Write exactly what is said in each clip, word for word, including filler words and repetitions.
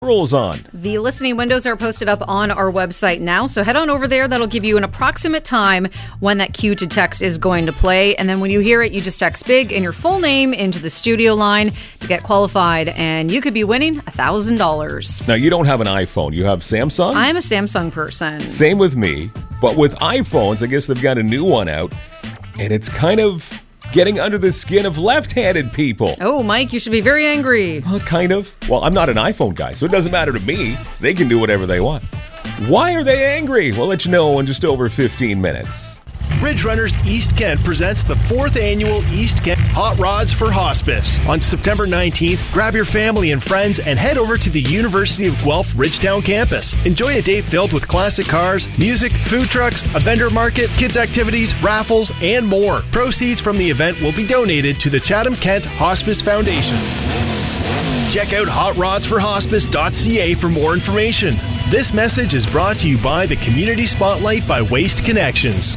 Rules on. The listening windows are posted up on our website now, so head on over there. That'll give you an approximate time when that cue to text is going to play, and then when you hear it, you just text big and your full name into the studio line to get qualified, and you could be winning one thousand dollars. Now, you don't have an iPhone. You have Samsung? I'm a Samsung person. Same with me, but with iPhones, I guess they've got a new one out, and it's kind of getting under the skin of left-handed people. Oh, Mike, you should be very angry. Uh, kind of. Well, I'm not an iPhone guy, so it doesn't matter to me. They can do whatever they want. Why are they angry? We'll let you know in just over fifteen minutes. Ridge Runners East Kent presents the fourth annual East Kent Hot Rods for Hospice. On September nineteenth, grab your family and friends and head over to the University of Guelph Ridgetown campus. Enjoy a day filled with classic cars, music, food trucks, a vendor market, kids activities, raffles, and more. Proceeds from the event will be donated to the Chatham Kent Hospice Foundation. Check out hot rods for hospice dot c a for more information. This message is brought to you by the Community Spotlight by Waste Connections.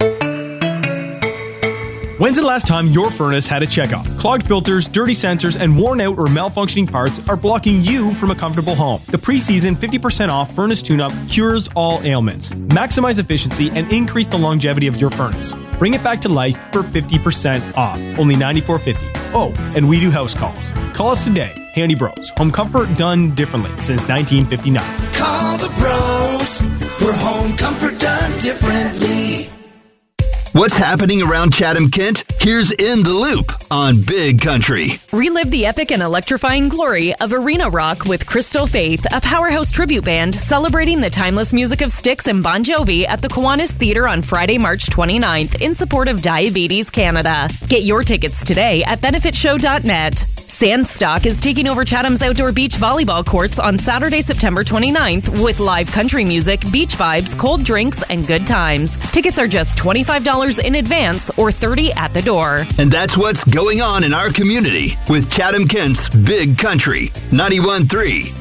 When's the last time your furnace had a checkup? Clogged filters, dirty sensors, and worn out or malfunctioning parts are blocking you from a comfortable home. The preseason fifty percent off furnace tune-up cures all ailments. Maximize efficiency and increase the longevity of your furnace. Bring it back to life for fifty percent off. Only ninety-four fifty. Oh, and we do house calls. Call us today. Handy Bros. Home comfort done differently since nineteen fifty-nine. Call the pros for home comfort done differently. What's happening around Chatham Kent? Here's In the Loop on Big Country. Relive the epic and electrifying glory of Arena Rock with Crystal Faith, a powerhouse tribute band celebrating the timeless music of Styx and Bon Jovi at the Kiwanis Theatre on Friday, March twenty-ninth in support of Diabetes Canada. Get your tickets today at benefit show dot net. Sandstock is taking over Chatham's outdoor beach volleyball courts on Saturday, September twenty-ninth with live country music, beach vibes, cold drinks, and good times. Tickets are just twenty-five dollars in advance or thirty dollars at the door. And that's what's going on in our community with Chatham Kent's Big Country ninety-one point three.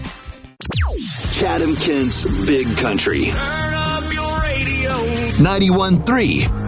Chatham Kent's Big Country. Turn up your radio. ninety-one point three.